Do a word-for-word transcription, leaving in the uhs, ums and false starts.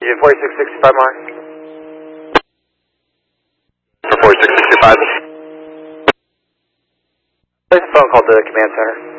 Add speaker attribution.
Speaker 1: Union forty-six sixty-five mark. forty-six sixty-five. Place a phone call to the command center.